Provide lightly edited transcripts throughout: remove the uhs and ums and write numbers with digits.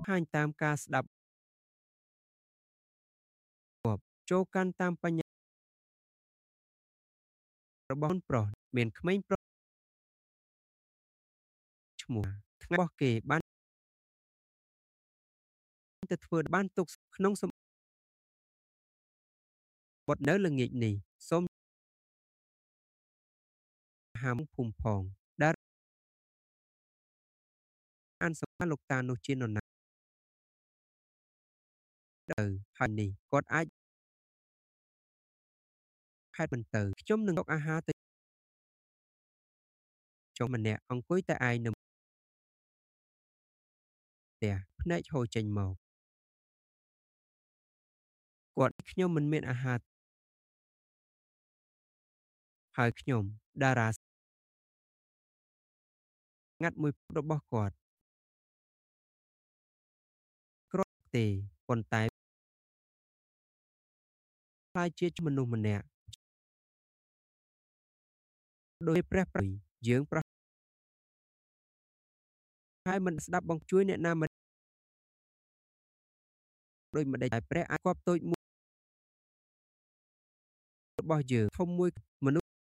ហាញតាមការស្ដាប់ចូលកាន់តាមបញ្ញារបស់ប្រុសមានក្មេងប្រុសឈ្មោះថ្ងៃរបស់គេបានទៅធ្វើបានទុកក្នុងសម្បត្តិនៅល្ងាចនេះសូមហាមភូមិផងដែលអានសម្ភារលោកតានោះជានរណាទៅហើយនេះគាត់អាចខេតមិនទៅខ្ញុំនឹងយកអាហារទៅចុះម្នាក់អង្គុយតែឯងនៅផ្ទះភ្នែកហូរចេញមកគាត់ខ្ញុំមិនមានអាហារហើយខ្ញុំតារាងាត់មួយរបស់គាត់គ្រាន់ទេប៉ុន្តែខ្លាយជាមនុស្សម្នាក់ដោយព្រះប្រយយើងប្រោះហើយមិនស្ដាប់បងជួយអ្នកណាមិនដោយមិនដេចតែព្រះអាចគប់តូចមួយរបស់យើងធំមួយមនុស្ស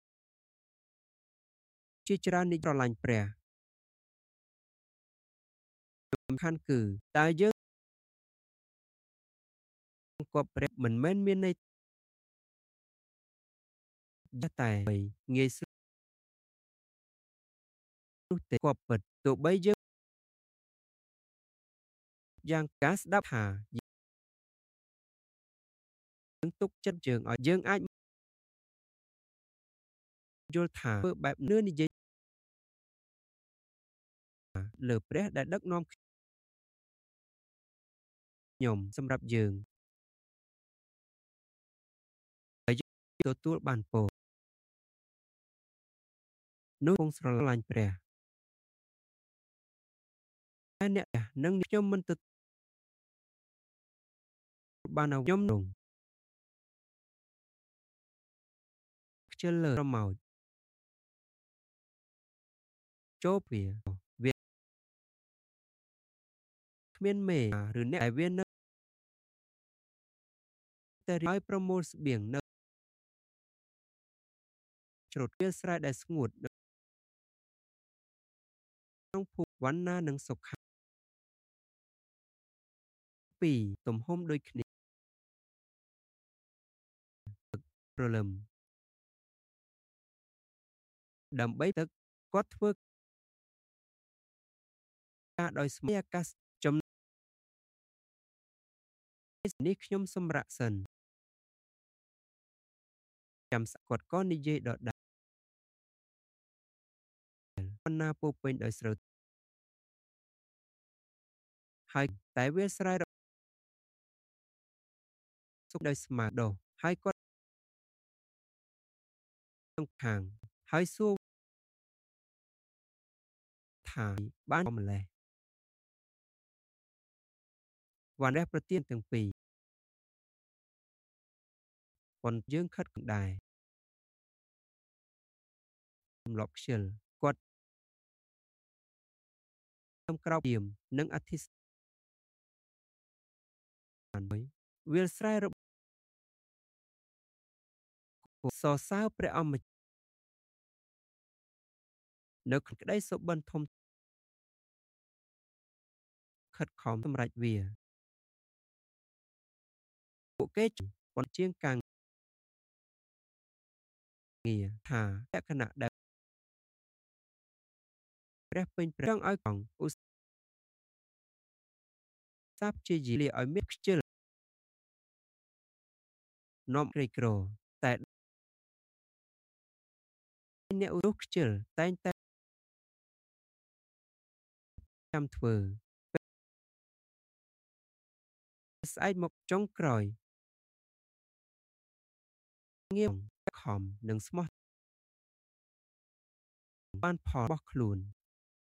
ជាច្រើននេះស្រឡាញ់ព្រះសំខាន់គឺតើយើងគប់ព្រះមិនមែនមានន័យតែងាយស្រួលនោះទេគប់ពិតទោះបីយើងយ៉ាងការស្ដាប់ថាយើងទុកចិត្តយើងឲ្យយើងអាចយល់ថាធ្វើបែបនឿនិយាយលើព្រះដែលដឹកនាំខ្ញុំសម្រាប់យើងហើយយើងទទួលបានពរនោះគង់ស្រឡាញ់ព្រះតែអ្នកនឹងខ្ញុំមិនទទួលបានឲ្យខ្ញុំនោះខ្ជិលលើប្រមោចចូលវាគ្មានមេឬអ្នកដែលវានៅតែឲ្យប្រមូលស្បៀងនៅច្រូតវាលស្រែដែលស្ងួតក្នុងភូមិវណ្ណានិងសុខាពីរទំហំដូចគ្នាព្រលឹមដើម្បីទឹកគាត់ធ្វើការដោយស្ម័យអាកាសចំណុចនេះខ្ញុំសម្រាប់សិនចាំសគាត់ក៏និយាយដដែលបណ្ណាពោពេញដោយស្រូវហើយតែវាលស្រែសុខដោយស្មាដោះហើយគាត់ក្នុងខាងហើយសួរថាបានម្លេះវណ្ណះប្រទានទាំងពីរប៉ុនយើងខិតដែរទម្លាប់ខ្ជិលគាត់តាមក្រោបទៀមនិងអធិស្ឋានមួយវាលស្រែរបស់សរសើរព្រះអម្ចាស់នៅក្តីសុបិនធំខិតខំសម្រេចវាពួកគេប៉ុនជាងកាំងងារថាលក្ខណៈដែលព្រះពេញព្រះចង់ឲ្យកងឧស្សាហ៍ព្យាយាមឲ្យមានខ្ជិលនាំក្រីក្រតែអ្នកឧស្ខ្ជិលតែងតែចាំធ្វើស្អែកមកចុងក្រោយងារខំនិងស្មោះបានផលរបស់ខ្លួន